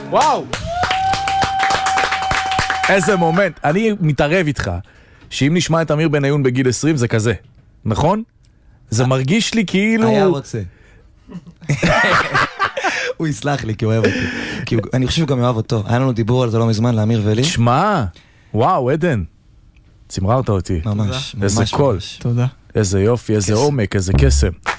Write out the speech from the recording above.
וואו. איזה מומנט. אני מתערב איתך, שאם נשמע את אמיר בניון בגיל 20 זה כזה, נכון? זה מרגיש לי כאילו... היה רוצה. הוא יסלח לי כי הוא אוהב אותי. אני חושב שהוא גם אוהב אותו. היה לנו דיבור על זה לא מזמן, לאמיר ולי. שמע, וואו, עדן. צמררת אותי. ממש. איזה קול. תודה. איזה יופי, איזה עומק, איזה קסם.